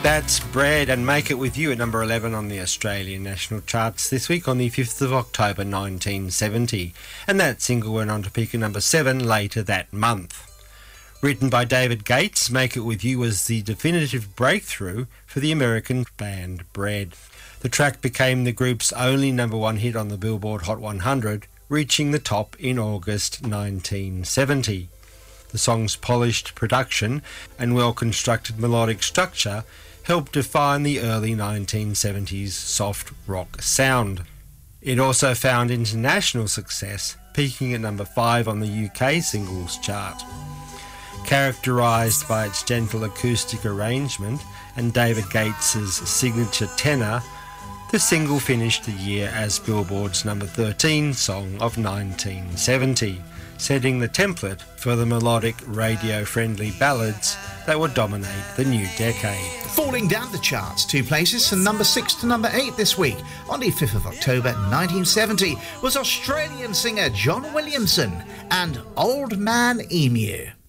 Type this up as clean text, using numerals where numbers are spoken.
That's Bread and Make It With You at number 11 on the Australian national charts this week on the 5th of October 1970. And that single went on to peak at number 7 later that month. Written by David Gates, Make It With You was the definitive breakthrough for the American band Bread. The track became the group's only number 1 hit on the Billboard Hot 100, reaching the top in August 1970. The song's polished production and well-constructed melodic structure helped define the early 1970s soft rock sound. It also found international success, peaking at number 5 on the UK singles chart. Characterised by its gentle acoustic arrangement and David Gates's signature tenor, the single finished the year as Billboard's number 13 song of 1970, setting the template for the melodic, radio-friendly ballads that would dominate the new decade. Falling down the charts 2 places from number 6 to number 8 this week on the 5th of October 1970 was Australian singer John Williamson and Old Man Emu.